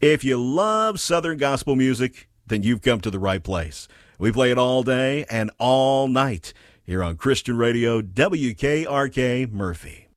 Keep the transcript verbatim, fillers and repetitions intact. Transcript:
If you love Southern gospel music, then you've come to the right place. We play it all day and all night here on Christian Radio, W K R K Murphy.